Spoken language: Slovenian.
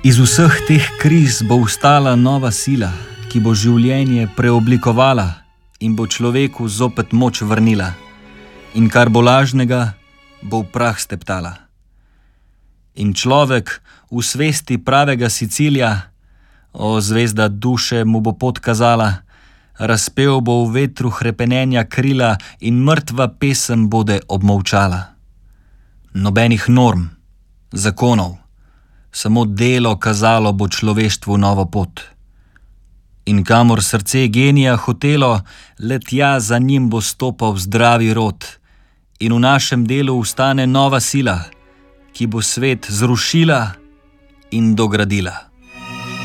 Iz vseh teh kriz bo vstala nova sila, ki bo življenje preoblikovala in bo človeku zopet moč vrnila. In kar bo lažnega, bo v prah steptala. In človek v svesti pravega si cilja, o zvezda duše mu bo pot kazala, razpev bo v vetru hrepenenja krila in mrtva pesem bode obmolčala. Nobenih norm, zakonov, samo delo kazalo bo človeštvu novo pot. In kamor srce genija hotelo, le tja za njim bo stopal zdravi rod. In v našem delu vstane nova sila, ki bo svet zrušila in dogradila.